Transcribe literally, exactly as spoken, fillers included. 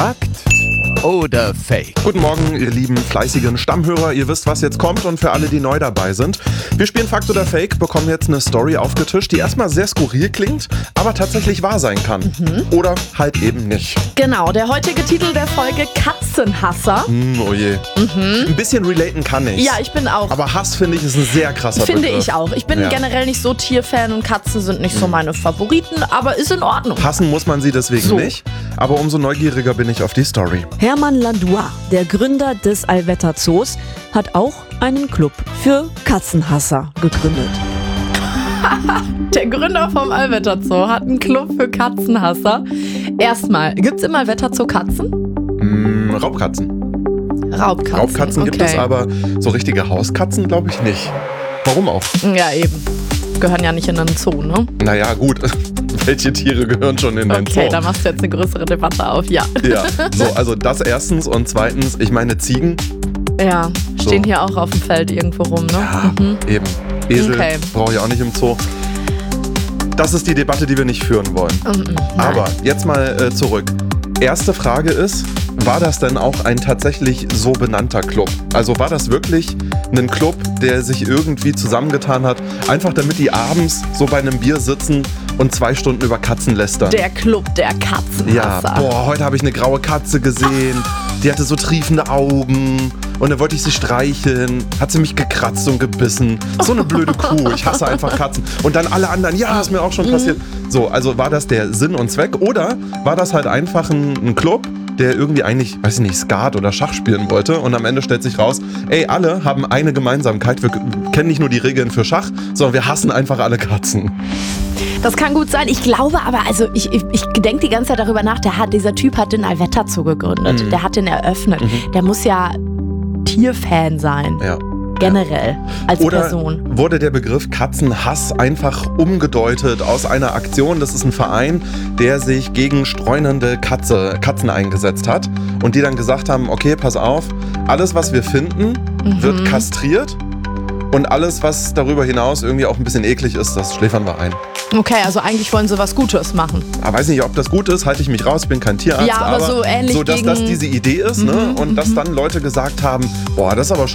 Fakt oder Fake? Guten Morgen, ihr lieben fleißigen Stammhörer. Ihr wisst, was jetzt kommt, und für alle, die neu dabei sind. Wir spielen Fakt oder Fake, bekommen jetzt eine Story aufgetischt, die erstmal sehr skurril klingt, aber tatsächlich wahr sein kann. Mhm. Oder halt eben nicht. Genau, der heutige Titel der Folge: Katzenhasser. Hm, oh je. Mhm. Ein bisschen relaten kann ich. Ja, ich bin auch. Aber Hass, finde ich, ist ein sehr krasser Finde Begriff. ich auch. Ich bin Ja. generell nicht so Tierfan und Katzen sind nicht so meine Favoriten, aber ist in Ordnung. Hassen muss man sie deswegen So. nicht, aber umso neugieriger bin ich auf die Story. Hermann Landois, der Gründer des Allwetter Zoos, hat auch einen Club für Katzenhasser gegründet. Der Gründer vom Allwetter Zoo hat einen Club für Katzenhasser. Erstmal, gibt's im Allwetter Zoo Katzen? Hm, Raubkatzen. Raubkatzen. Raubkatzen gibt okay. es, aber so richtige Hauskatzen glaube ich nicht. Warum auch? Ja, eben. Gehören ja nicht in einen Zoo, ne? Naja, gut. Welche Tiere gehören schon in den Zoo? Okay, da machst du jetzt eine größere Debatte auf, ja. Ja, so, also das erstens, und zweitens, ich meine Ziegen. Ja, stehen So. hier auch auf dem Feld irgendwo rum, ne? Ja, Mhm. eben. Esel Okay. brauche ich auch nicht im Zoo. Das ist die Debatte, die wir nicht führen wollen. Mhm, nein. Aber jetzt mal äh, zurück. Erste Frage ist, war das denn auch ein tatsächlich so benannter Club? Also war das wirklich ein Club, der sich irgendwie zusammengetan hat, einfach damit die abends so bei einem Bier sitzen und zwei Stunden über Katzen lästern? Der Club der Ja, Katzenhasser. boah, heute habe ich eine graue Katze gesehen. Die hatte so triefende Augen. Und dann wollte ich sie streicheln. Hat sie mich gekratzt und gebissen. So eine blöde Kuh. Ich hasse einfach Katzen. Und dann alle anderen, ja, ist mir auch schon passiert. So, also war das der Sinn und Zweck? Oder war das halt einfach ein, ein Club, der irgendwie eigentlich, weiß ich nicht, Skat oder Schach spielen wollte? Und am Ende stellt sich raus, ey, alle haben eine Gemeinsamkeit. Wir kennen nicht nur die Regeln für Schach, sondern wir hassen einfach alle Katzen. Das kann gut sein. Ich glaube aber, also ich, ich, ich denke die ganze Zeit darüber nach, der hat, dieser Typ hat den Allwetter Zoo gegründet. Mhm. Der hat den eröffnet. Mhm. Der muss ja Tierfan sein. Ja. Generell, als Oder Person. wurde der Begriff Katzenhass einfach umgedeutet aus einer Aktion? Das ist ein Verein, der sich gegen streunende Katze, Katzen eingesetzt hat und die dann gesagt haben, okay, pass auf, alles, was wir finden, Mhm. wird kastriert und alles, was darüber hinaus irgendwie auch ein bisschen eklig ist, das schläfern wir ein. Okay, also eigentlich wollen sie was Gutes machen. Aber weiß nicht, ob das gut ist, halte ich mich raus, bin kein Tierarzt, Ja, aber so ähnlich so, dass gegen- das diese Idee ist, ne? Und dass dann Leute gesagt haben, boah, das ist aber